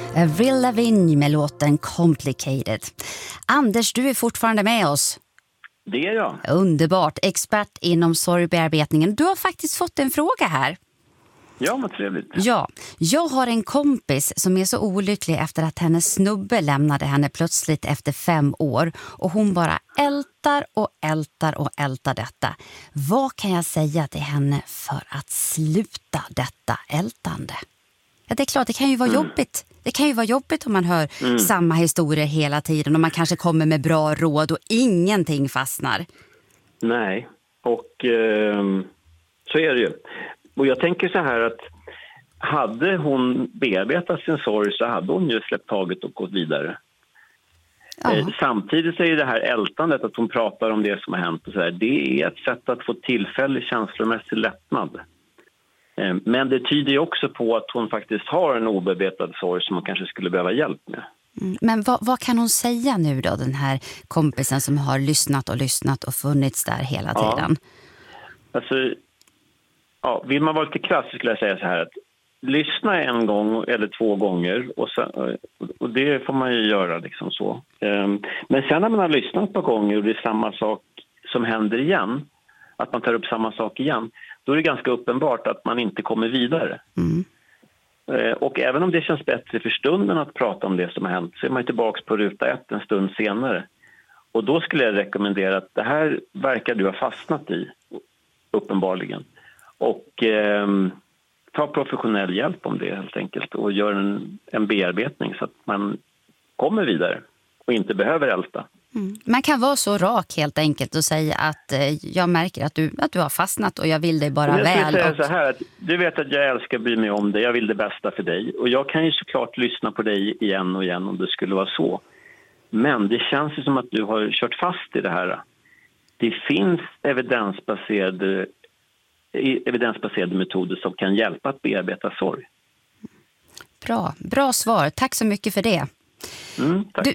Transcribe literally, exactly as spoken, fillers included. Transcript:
Avril Lavigne med låten Complicated. Anders, du är fortfarande med oss. Det är jag. Underbart, expert inom sorgbearbetningen. Du har faktiskt fått en fråga här. Ja, vad trevligt. Ja, jag har en kompis som är så olycklig efter att hennes snubbe lämnade henne plötsligt efter fem år. Och hon bara ältar och ältar och ältar detta. Vad kan jag säga till henne för att sluta detta ältande? Ja, det är klart, det kan ju vara mm. jobbigt. Det kan ju vara jobbigt om man hör mm. samma historier hela tiden. Och man kanske kommer med bra råd och ingenting fastnar. Nej, och eh, så är det ju. Och jag tänker så här att hade hon bearbetat sin sorg så hade hon ju släppt taget och gått vidare. Eh, samtidigt så är det här ältandet, att hon pratar om det som har hänt och så här, det är ett sätt att få tillfällig känslomässig lättnad. Eh, men det tyder ju också på att hon faktiskt har en obearbetad sorg som hon kanske skulle behöva hjälp med. Mm, men vad, vad kan hon säga nu då, den här kompisen som har lyssnat och lyssnat och funnits där hela tiden? Ja. Alltså, ja, vill man vara lite krass så skulle jag säga så här att lyssna en gång eller två gånger och, sen, och det får man ju göra liksom så. Men sen när man har lyssnat på gånger och det är samma sak som händer igen, att man tar upp samma sak igen, då är det ganska uppenbart att man inte kommer vidare. Mm. Och även om det känns bättre för stunden att prata om det som har hänt så är man tillbaka på ruta ett en stund senare. Och då skulle jag rekommendera att det här verkar du ha fastnat i, uppenbarligen. Och eh, ta professionell hjälp om det helt enkelt och gör en, en bearbetning så att man kommer vidare och inte behöver älta. Mm. Man kan vara så rak helt enkelt och säga att eh, jag märker att du, att du har fastnat och jag vill dig bara jag väl. Säga och... så här, att du vet att jag älskar att bry mig om dig, jag vill det bästa för dig. Och jag kan ju såklart lyssna på dig igen och igen om det skulle vara så. Men det känns ju som att du har kört fast i det här. Det finns evidensbaserade evidensbaserade metoder som kan hjälpa att bearbeta sorg. Bra, bra svar. Tack så mycket för det. Mm, tack. Du,